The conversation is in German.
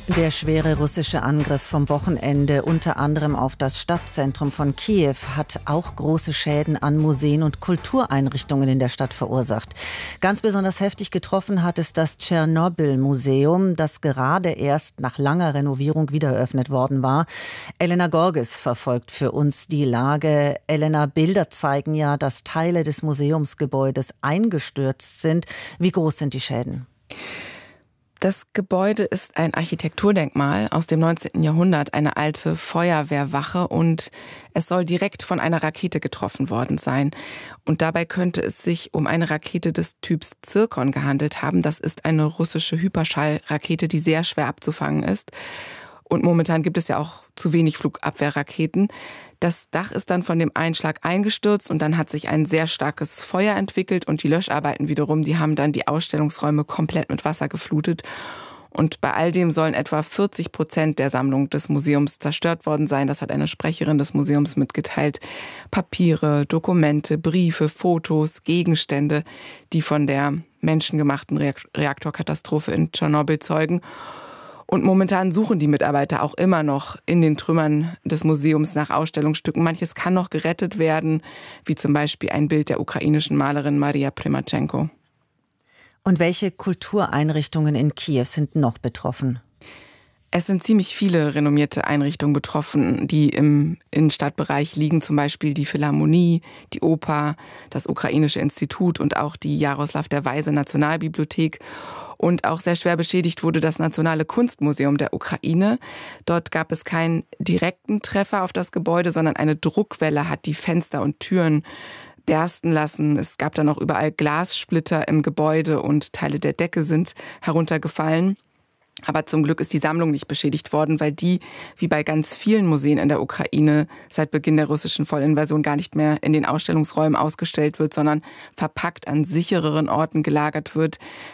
Der schwere russische Angriff vom Wochenende, unter anderem auf das Stadtzentrum von Kiew, hat auch große Schäden an Museen und Kultureinrichtungen in der Stadt verursacht. Ganz besonders heftig getroffen hat es das Tschernobyl-Museum, das gerade erst nach langer Renovierung wieder eröffnet worden war. Elena Gorges verfolgt für uns die Lage. Elena, Bilder zeigen ja, dass Teile des Museumsgebäudes eingestürzt sind. Wie groß sind die Schäden? Das Gebäude ist ein Architekturdenkmal aus dem 19. Jahrhundert, eine alte Feuerwehrwache, und es soll direkt von einer Rakete getroffen worden sein. Und dabei könnte es sich um eine Rakete des Typs Zirkon gehandelt haben. Das ist eine russische Hyperschallrakete, die sehr schwer abzufangen ist. Und momentan gibt es ja auch zu wenig Flugabwehrraketen. Das Dach ist dann von dem Einschlag eingestürzt und dann hat sich ein sehr starkes Feuer entwickelt und die Löscharbeiten wiederum, die haben dann die Ausstellungsräume komplett mit Wasser geflutet. Und bei all dem sollen etwa 40% der Sammlung des Museums zerstört worden sein. Das hat eine Sprecherin des Museums mitgeteilt. Papiere, Dokumente, Briefe, Fotos, Gegenstände, die von der menschengemachten Reaktorkatastrophe in Tschernobyl zeugen. Und momentan suchen die Mitarbeiter auch immer noch in den Trümmern des Museums nach Ausstellungsstücken. Manches kann noch gerettet werden, wie zum Beispiel ein Bild der ukrainischen Malerin Maria Primachenko. Und welche Kultureinrichtungen in Kiew sind noch betroffen? Es sind ziemlich viele renommierte Einrichtungen betroffen, die im Innenstadtbereich liegen, zum Beispiel die Philharmonie, die Oper, das Ukrainische Institut und auch die Jaroslaw der Weise Nationalbibliothek. Und auch sehr schwer beschädigt wurde das Nationale Kunstmuseum der Ukraine. Dort gab es keinen direkten Treffer auf das Gebäude, sondern eine Druckwelle hat die Fenster und Türen bersten lassen. Es gab dann auch überall Glassplitter im Gebäude und Teile der Decke sind heruntergefallen. Aber zum Glück ist die Sammlung nicht beschädigt worden, weil die, wie bei ganz vielen Museen in der Ukraine, seit Beginn der russischen Vollinvasion gar nicht mehr in den Ausstellungsräumen ausgestellt wird, sondern verpackt an sichereren Orten gelagert wird.